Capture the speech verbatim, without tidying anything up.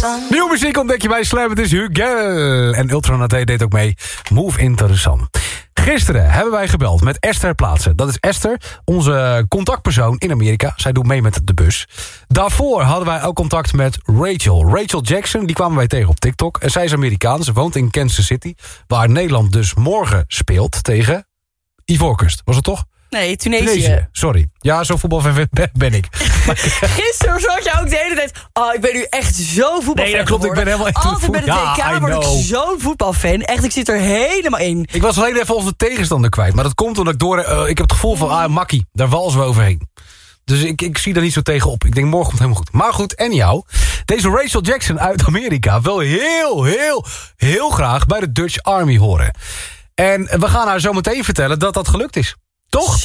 Nieuwe muziek ontdek je bij Slam, het is Huguel. En Ultranaté deed ook mee. Move interessant. Gisteren hebben wij gebeld met Esther Plaatsen. Dat is Esther, onze contactpersoon in Amerika. Zij doet mee met de bus. Daarvoor hadden wij ook contact met Rachel. Rachel Jackson, die kwamen wij tegen op TikTok. En zij is Amerikaans, ze woont in Kansas City. Waar Nederland dus morgen speelt tegen Ivoorkust. Was het toch? Nee, Tunesië. Tunesië, sorry. Ja, zo voetbalfan ben ik. Gisteren zat je ook de hele tijd... Oh, ik ben nu echt zo voetbalfan. Nee, dat klopt. Ik ben helemaal echt Altijd bij de ja, D K word ik zo'n voetbalfan. Echt, ik zit er helemaal in. Ik was alleen even onze tegenstander kwijt. Maar dat komt omdat ik door... Uh, ik heb het gevoel van, ah, makkie, daar walsen we overheen. Dus ik, ik zie daar niet zo tegenop. Ik denk, morgen komt het helemaal goed. Maar goed, anyhow. Deze Rachel Jackson uit Amerika wil heel, heel, heel graag bij de Dutch Army horen. En we gaan haar zo meteen vertellen dat dat gelukt is. Toch?